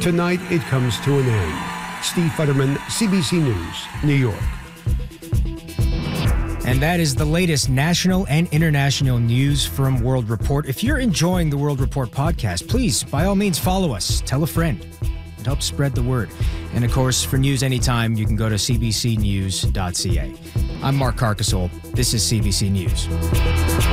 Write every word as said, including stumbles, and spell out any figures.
Tonight, it comes to an end. Steve Futterman, C B C News, New York. And that is the latest national and international news from World Report. If you're enjoying the World Report podcast, please, by all means, follow us. Tell a friend. It helps spread the word. And, of course, for news anytime, you can go to c b c news dot c a. I'm Mark Carcasole. This is C B C News.